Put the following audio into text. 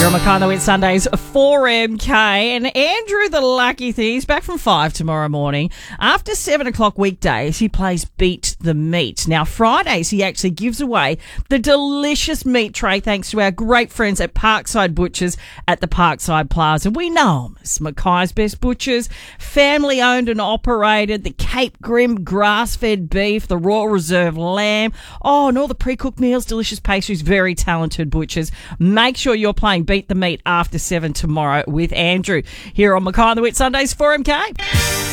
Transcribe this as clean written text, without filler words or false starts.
Here on Mackay on the Wet Sundays, 4MK. And Andrew, the lucky thing, he's back from 5 tomorrow morning. After 7 o'clock weekdays, he plays Beat the Meat. Now, Fridays, he actually gives away the delicious meat tray thanks to our great friends at Parkside Butchers at the Parkside Plaza. We know them as Mackay's Best Butchers, family owned and operated, the Cape Grim grass-fed beef, the Royal Reserve lamb, and all the pre-cooked meals, delicious pastries, very talented butchers. Make sure you're playing Beat the Meat after 7 tomorrow with Andrew here on Mackay on the Wet Sundays 4MK.